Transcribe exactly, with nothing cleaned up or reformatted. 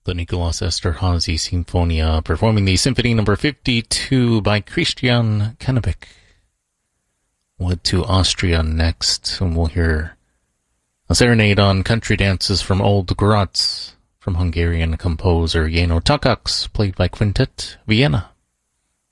the Nicolas Esterhazy Sinfonia, performing the Symphony Number fifty-two by Christian Kennebec. We'll head to Austria next, and we'll hear a serenade on country dances from Old Graz from Hungarian composer Jano Takacs, played by Quintet Vienna.